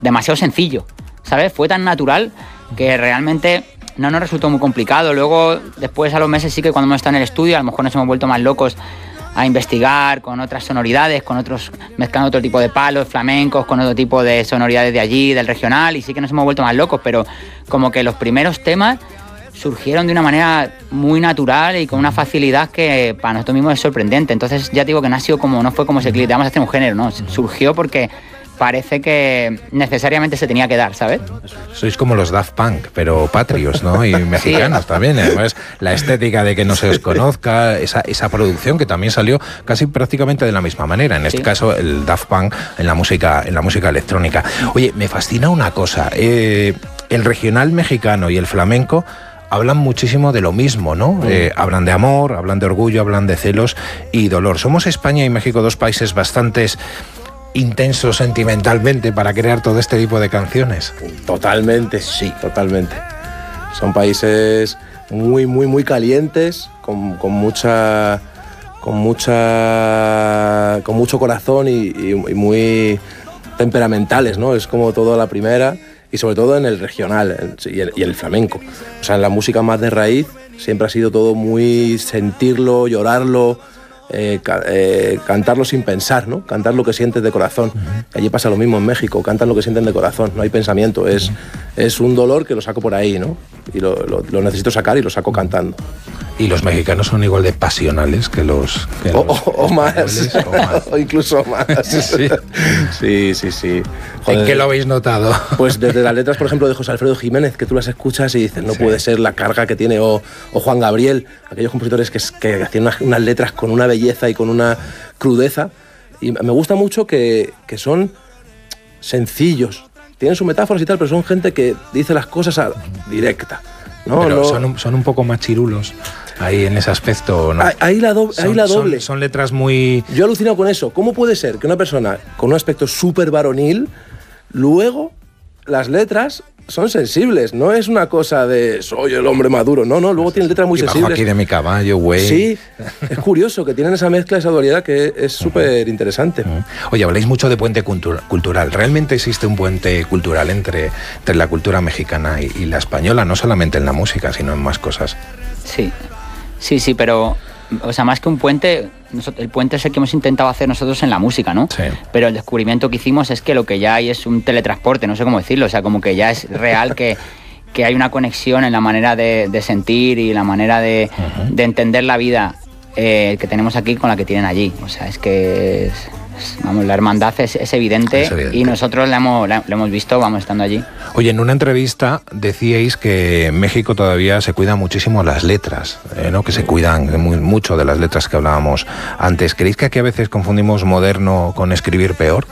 demasiado sencillo, ¿sabes? Fue tan natural que realmente no nos resultó muy complicado. Luego, después a los meses sí que cuando hemos estado en el estudio, a lo mejor nos hemos vuelto más locos a investigar con otras sonoridades, con otros, mezclando otro tipo de palos flamencos, con otro tipo de sonoridades de allí, del regional, y sí que nos hemos vuelto más locos, pero como que los primeros temas surgieron de una manera muy natural y con una facilidad que para nosotros mismos es sorprendente. Entonces ya digo que no fue como ese clip de vamos a hacer un género, ¿no? Surgió porque parece que necesariamente se tenía que dar, ¿sabes? Sois como los Daft Punk, pero patrios, ¿no? Y mexicanos también. Además, la estética de que no se os conozca, esa producción que también salió casi prácticamente de la misma manera. En este caso, el Daft Punk en la música electrónica. Oye, me fascina una cosa. El regional mexicano y el flamenco hablan muchísimo de lo mismo, ¿no? Hablan de amor, hablan de orgullo, hablan de celos y dolor. Somos España y México dos países bastante intensos sentimentalmente para crear todo este tipo de canciones. Totalmente, sí, totalmente. Son países muy, muy, muy calientes, con mucho corazón y muy temperamentales, ¿no? Es como todo a la primera, y sobre todo en el regional y en el flamenco. O sea, en la música más de raíz siempre ha sido todo muy sentirlo, llorarlo, cantarlo sin pensar, ¿no? Cantar lo que sientes de corazón. Allí pasa lo mismo en México, cantan lo que sienten de corazón, no hay pensamiento, es un dolor que lo saco por ahí, ¿no? Y lo necesito sacar y lo saco cantando. Y los mexicanos son igual de pasionales que los o más, o incluso más. Sí. Joder. ¿En qué lo habéis notado? Pues desde las letras, por ejemplo, de José Alfredo Jiménez, que tú las escuchas y dices, no puede ser la carga que tiene, o Juan Gabriel, aquellos compositores que hacían unas letras con una belleza y con una crudeza. Y me gusta mucho que son sencillos, tienen sus metáforas y tal, pero son gente que dice las cosas directa, ¿no? Pero son un poco machirulos ahí en ese aspecto, ¿no? Ahí la doble. Son letras muy... Yo he alucinado con eso. ¿Cómo puede ser que una persona con un aspecto súper varonil, luego las letras son sensibles? No es una cosa de soy el hombre maduro, no, luego tienen letras muy sensibles. Bajo aquí de mi caballo, güey. Sí, es curioso que tienen esa mezcla, esa dualidad que es súper interesante. Oye, habláis mucho de puente cultural. ¿Realmente existe un puente cultural entre la cultura mexicana y la española? No solamente en la música, sino en más cosas. Sí, pero, o sea, más que un puente, el puente es el que hemos intentado hacer nosotros en la música, ¿no? Sí. Pero el descubrimiento que hicimos es que lo que ya hay es un teletransporte, no sé cómo decirlo, o sea, como que ya es real que hay una conexión en la manera de sentir y la manera de entender la vida que tenemos aquí con la que tienen allí. O sea, es que vamos, la hermandad es evidente, y nosotros la hemos visto, vamos, estando allí. Oye, en una entrevista decíais que en México todavía se cuidan muchísimo las letras, ¿no? Que se cuidan mucho de las letras que hablábamos antes. ¿Creéis que aquí a veces confundimos moderno con escribir peor?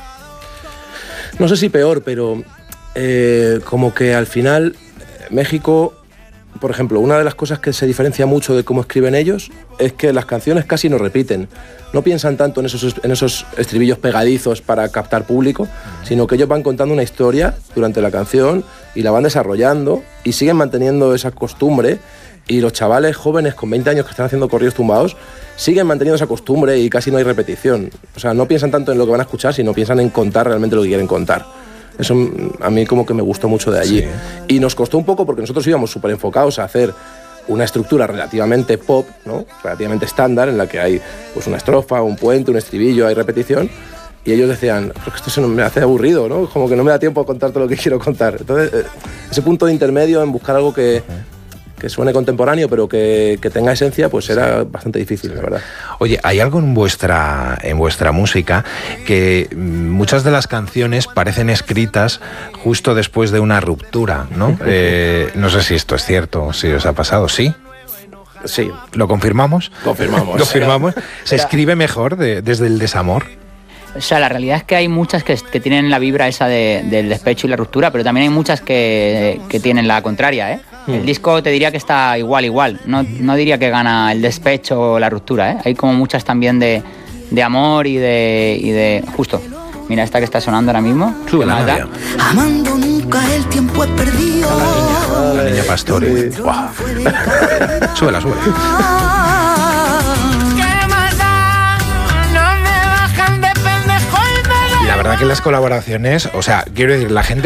No sé si peor, pero como que al final México, por ejemplo, una de las cosas que se diferencia mucho de cómo escriben ellos es que las canciones casi no repiten. No piensan tanto en esos estribillos pegadizos para captar público, sino que ellos van contando una historia durante la canción y la van desarrollando y siguen manteniendo esa costumbre. Y los chavales jóvenes con 20 años que están haciendo corridos tumbados siguen manteniendo esa costumbre y casi no hay repetición. O sea, no piensan tanto en lo que van a escuchar, sino piensan en contar realmente lo que quieren contar. Eso a mí como que me gustó mucho de allí. Sí. Y nos costó un poco porque nosotros íbamos súper enfocados a hacer una estructura relativamente pop, ¿no? Relativamente estándar, en la que hay pues una estrofa, un puente, un estribillo, hay repetición. Y ellos decían, pero esto se me hace aburrido, ¿no? Como que no me da tiempo a contar todo lo que quiero contar. Entonces, ese punto de intermedio en buscar algo que suene contemporáneo, pero que tenga esencia, pues era bastante difícil, la verdad. Oye, hay algo en vuestra música que muchas de las canciones parecen escritas justo después de una ruptura, ¿no? No sé si esto es cierto, si os ha pasado, ¿sí? Sí. ¿Lo confirmamos? Confirmamos. ¿Se escribe mejor desde el desamor? O sea, la realidad es que hay muchas que tienen la vibra esa del despecho y la ruptura, pero también hay muchas que tienen la contraria, ¿eh? El disco te diría que está igual. No diría que gana el despecho o la ruptura, ¿eh? Hay como muchas también de amor y de... Justo. Mira esta que está sonando ahora mismo. Súbela, Amando nunca el tiempo he perdido. La niña Pastori. Sí. Wow. Súbela. La verdad que las colaboraciones, o sea, quiero decir, la gente